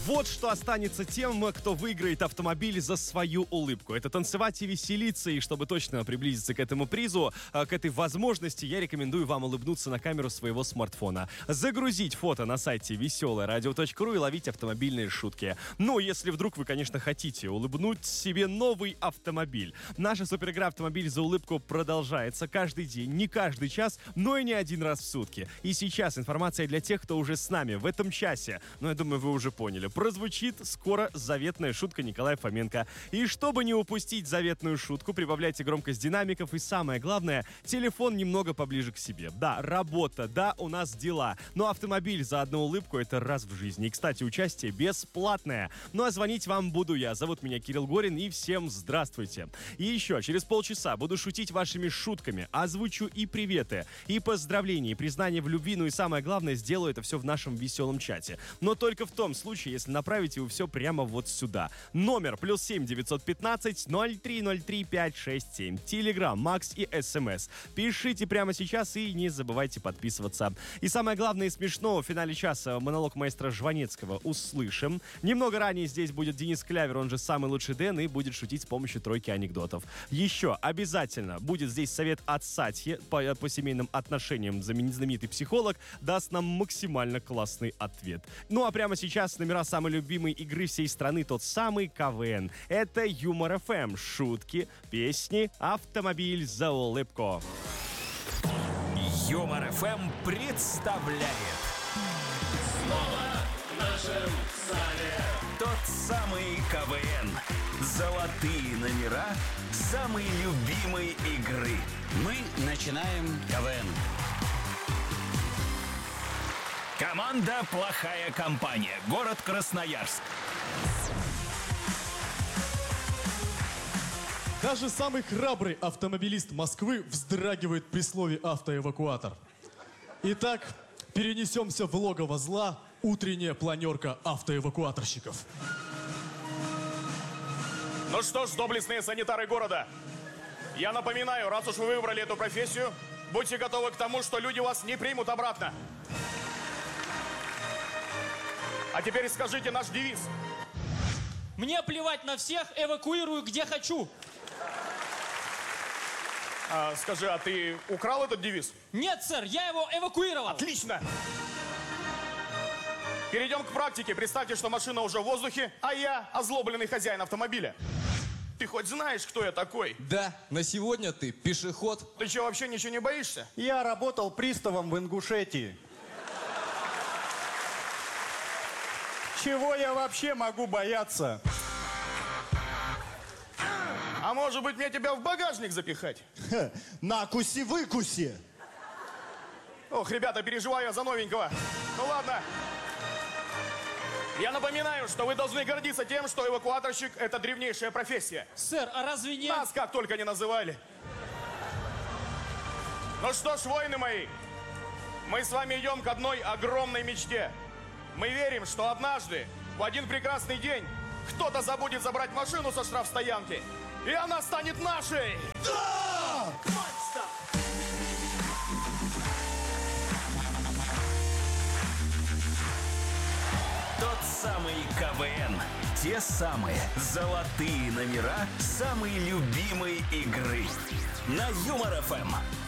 Вот что останется тем, кто выиграет автомобиль за свою улыбку. Это танцевать и веселиться, и чтобы точно приблизиться к этому призу, к этой возможности, я рекомендую вам улыбнуться на камеру своего смартфона, загрузить фото на сайте веселорадио.ру и ловить автомобильные шутки. Ну, если вдруг вы, конечно, хотите улыбнуть себе новый автомобиль. Наша суперигра «Автомобиль за улыбку» продолжается каждый день, не каждый час, но и не один раз в сутки. И сейчас информация для тех, кто уже с нами в этом часе. Но я думаю, вы уже поняли. Прозвучит скоро заветная шутка Николая Фоменко. И чтобы не упустить заветную шутку, прибавляйте громкость динамиков и, самое главное, телефон немного поближе к себе. Да, работа, да, у нас дела. Но автомобиль за одну улыбку — это раз в жизни. И, кстати, участие бесплатное. Ну а звонить вам буду я. Зовут меня Кирилл Горин, и всем здравствуйте. И еще, через полчаса буду шутить вашими шутками, озвучу и приветы, и поздравления, и признания в любви, ну и самое главное, сделаю это все в нашем веселом чате. Но только в том случае, если направите вы все прямо вот сюда. Номер +7 915 0303 567. Телеграм, Макс и СМС. Пишите прямо сейчас и не забывайте подписываться. И самое главное и смешно, в финале часа монолог маэстро Жванецкого услышим. Немного ранее здесь будет Денис Клявер, он же самый лучший Дэн, и будет шутить с помощью тройки анекдотов. Еще обязательно будет здесь совет от Сатьи по семейным отношениям. Знаменитый психолог даст нам максимально классный ответ. Ну а прямо сейчас номера самой любимой игры всей страны, тот самый КВН. Это Юмор ФМ. Шутки, песни, автомобиль за улыбку. Юмор ФМ представляет. Снова в нашем зале Тот самый КВН. Золотые номера самой любимой игры. Мы начинаем КВН. Команда «Плохая компания». Город Красноярск. Даже самый храбрый автомобилист Москвы вздрагивает при слове «автоэвакуатор». Итак, перенесемся в логово зла. Утренняя планерка автоэвакуаторщиков. Ну что ж, доблестные санитары города, я напоминаю, раз уж вы выбрали эту профессию, будьте готовы к тому, что люди вас не примут обратно. А теперь скажите наш девиз. Мне плевать на всех, эвакуирую где хочу. Скажи, а ты украл этот девиз? Нет, сэр, я его эвакуировал. Отлично! Перейдем к практике. Представьте, что машина уже в воздухе, а я озлобленный хозяин автомобиля. Ты хоть знаешь, кто я такой? Да, на сегодня ты пешеход. Ты что, вообще ничего не боишься? Я работал приставом в Ингушетии. Чего я вообще могу бояться? А может быть, мне тебя в багажник запихать? Накуси-выкуси! Ох, ребята, переживаю я за новенького. Ну ладно. Я напоминаю, что вы должны гордиться тем, что эвакуаторщик — это древнейшая профессия. Сэр, а разве не... Нас как только не называли. Ну что ж, воины мои, мы с вами идем к одной огромной мечте. Мы верим, что однажды, в один прекрасный день, кто-то забудет забрать машину со штрафстоянки, и она станет нашей! Да! Тот самый КВН. Те самые золотые номера самой любимой игры. На Юмор ФМ.